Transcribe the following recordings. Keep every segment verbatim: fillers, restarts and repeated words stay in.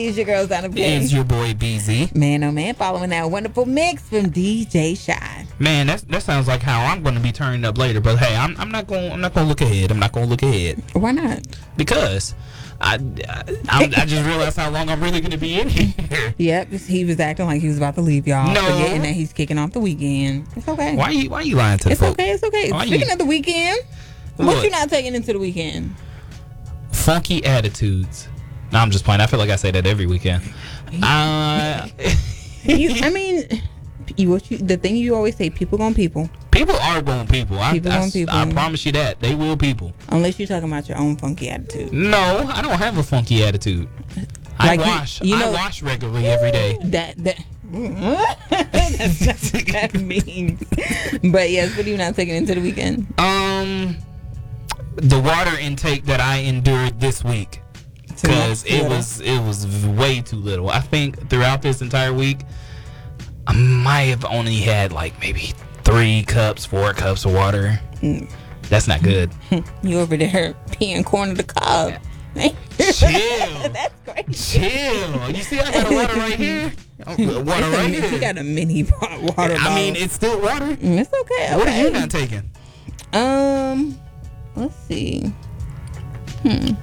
It's your girl, Donna P. It's your boy, B Z. Man, oh man, following that wonderful mix from D J Shy. Man, that that sounds like how I'm going to be turning up later. But hey, I'm I'm not going I'm not going to look ahead. I'm not going to look ahead. Why not? Because I I, I just realized how long I'm really going to be in here. Yep, he was acting like he was about to leave, y'all. No. Forgetting that he's kicking off the weekend. It's okay. Why you why you lying to the It's folk? okay. It's okay. Why Speaking you- of the weekend, what Look. you not taking into the weekend? Funky attitudes. No, I'm just playing. I feel like I say that every weekend. Uh, You, I mean, you, what you, the thing you always say, people gonna people. people are going people. I, People I, gonna people. I promise you that. They will people. Unless you're talking about your own funky attitude. No, I don't have a funky attitude. Like I you- wash. you know- I wash regularly every day. That that. That's not what that means. But yes, what are you not taking into the weekend? Um, the water intake that I endured this week, because it was it was way too little. I think throughout this entire week, I might have only had like maybe three cups, four cups of water. Mm. That's not good. You over there peeing corn of the cob. Chill. That's crazy. Chill. You see, I got a water right here. Oh, Water right You here. got a mini pot water bottle. I mean, it's still water. Mm, it's okay. What are okay. you not taking? Um, let's see. Hmm.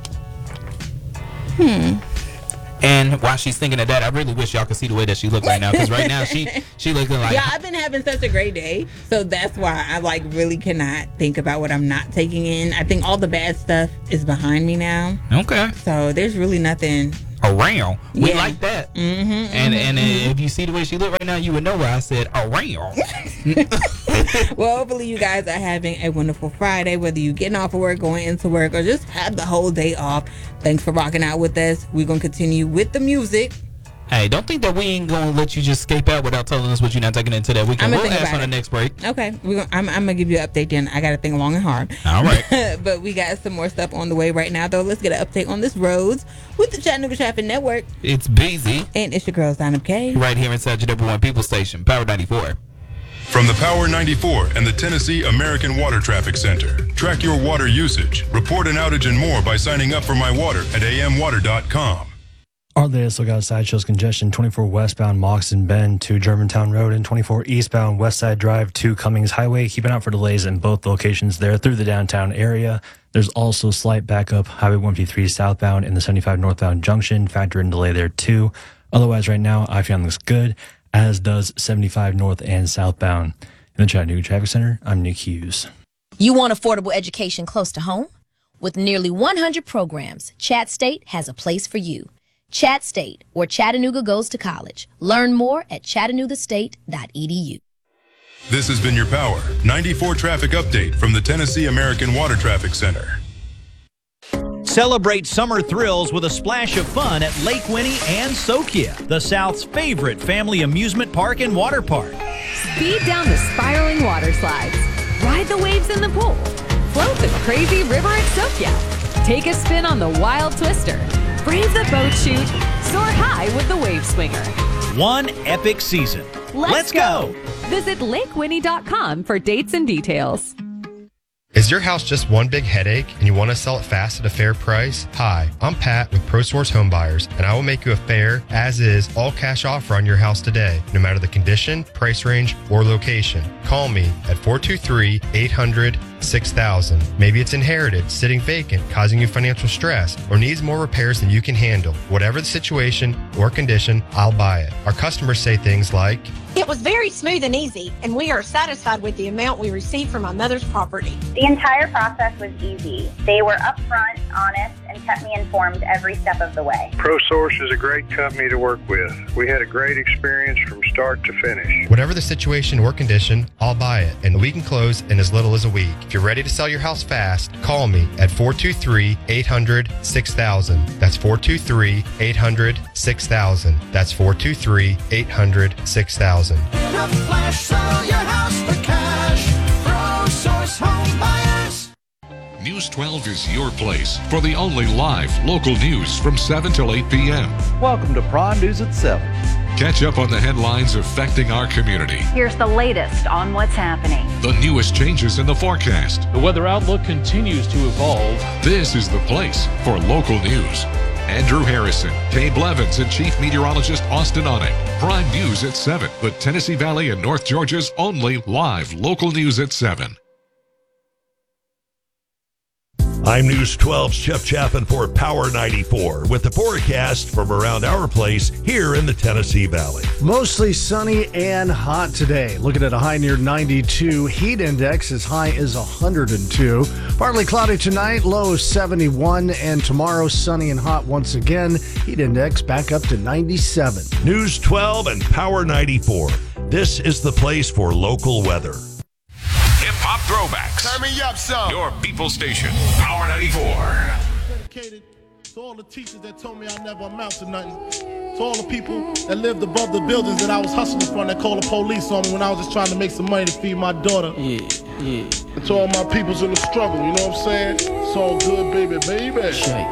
Hmm. And while she's thinking of that, I really wish y'all could see the way that she look right now. Because right now she she looking like Yeah, I've been having such a great day, so that's why I like really cannot think about what I'm not taking in. I think all the bad stuff is behind me now, okay. so there's really nothing. Around, we Yeah. like that. Mm-hmm, And and mm-hmm. if you see the way she look right now, you would know why I said around. Well, hopefully you guys are having a wonderful Friday, whether you're getting off of work, going into work, or just have the whole day off. Thanks for rocking out with us. We're gonna continue with the music. Hey, don't think that we ain't gonna let you just escape out without telling us what you're not taking into that weekend. I'ma We'll think ask about on the it. next break. Okay, we're gonna, I'm, I'm gonna give you an update then. I gotta think long and hard. All right. But we got some more stuff on the way right now, though. Let's get an update on this roads with the Chattanooga Traffic Network. It's busy And it's your girl, Donna K. right here inside your number one people station, Power ninety-four. From the Power ninety-four and the Tennessee American Water Traffic Center. Track your water usage, report an outage and more by signing up for My Water at a m water dot com. Our latest look outside shows congestion twenty-four westbound Moxon Bend to Germantown Road and twenty-four eastbound Westside Drive to Cummings Highway. Keep an eye out for delays in both locations there through the downtown area. There's also slight backup Highway one fifty-three southbound and the seventy-five northbound junction. Factor in delay there too. Otherwise, right now, I F I O N looks good, as does seventy-five north and southbound. In the Chattanooga Traffic Center, I'm Nick Hughes. You want affordable education close to home? With nearly one hundred programs, Chat State has a place for you. Chat State, where Chattanooga goes to college. Learn more at chattanooga state dot e d u. This has been your Power ninety-four traffic update from the Tennessee American Water Traffic Center. Celebrate summer thrills with a splash of fun at Lake Winnie and Sokia, the South's favorite family amusement park and water park. Speed down the spiraling water slides. Ride the waves in the pool. Float the crazy river at Sokia. Take a spin on the wild twister. Brave the boat chute. Soar high with the wave swinger. One epic season. Let's, Let's go. Visit lake winnie dot com for dates and details. Is your house just one big headache and you want to sell it fast at a fair price? Hi, I'm Pat with ProSource Home Buyers, and I will make you a fair, as-is, all-cash offer on your house today, no matter the condition, price range, or location. Call me at four two three, eight hundred, six thousand. Maybe it's inherited, sitting vacant, causing you financial stress, or needs more repairs than you can handle. Whatever the situation or condition, I'll buy it. Our customers say things like, "It was very smooth and easy, and we are satisfied with the amount we received from my mother's property." The entire process was easy. They were upfront, honest, and kept me informed every step of the way. ProSource is a great company to work with. We had a great experience from start to finish. Whatever the situation or condition, I'll buy it, and we can close in as little as a week. If you're ready to sell your house fast, call me at four two three, eight hundred, six thousand. That's four two three, eight hundred, six thousand. That's four two three, eight hundred, six thousand. Flash, sell your house for cash. ProSource Home Buyers. News twelve is your place for the only live local news from seven till eight p.m. Welcome to Prime News at seven. Catch up on the headlines affecting our community. Here's the latest on what's happening. The newest changes in the forecast. The weather outlook continues to evolve. This is the place for local news. Andrew Harrison, Dave Blevins, and Chief Meteorologist Austin Onek. Prime News at seven, but Tennessee Valley and North Georgia's only live local news at seven. I'm News twelve's Jeff Chapin for Power ninety-four with the forecast from around our place here in the Tennessee Valley. Mostly sunny and hot today. Looking at a high near ninety-two. Heat index as high as one hundred two. Partly cloudy tonight, low of seventy-one. And tomorrow sunny and hot once again. Heat index back up to ninety-seven. News twelve and Power ninety-four. This is the place for local weather. Hip-hop throwbacks. Turn me up some. Your people station, Power ninety-four. Dedicated to all the teachers that told me I never amount to nothing. To all the people that lived above the buildings that I was hustling from that called the police on me when I was just trying to make some money to feed my daughter. Yeah, yeah. And to all my peoples in the struggle, you know what I'm saying? It's all good, baby, baby.